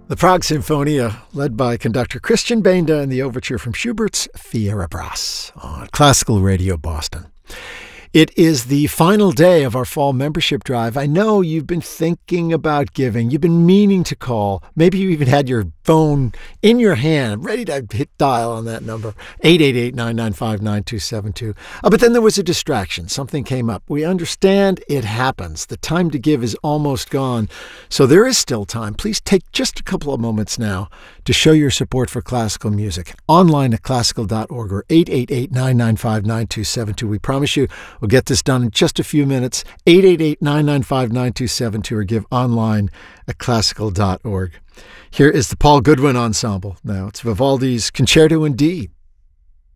The Prague Sinfonia, led by conductor Christian Benda, and the overture from Schubert's Fierabras on Classical Radio Boston. It is the final day of our fall membership drive. I know you've been thinking about giving. You've been meaning to call. Maybe you even had your phone in your hand, ready to hit dial on that number, 888-995-9272. But then there was a distraction. Something came up. We understand it happens. The time to give is almost gone. So there is still time. Please take just a couple of moments now to show your support for classical music. Online at classical.org or 888-995-9272. We promise you we'll get this done in just a few minutes. 888-995-9272 or give online at classical.org. Here is the Paul Goodwin Ensemble. Now it's Vivaldi's Concerto in D.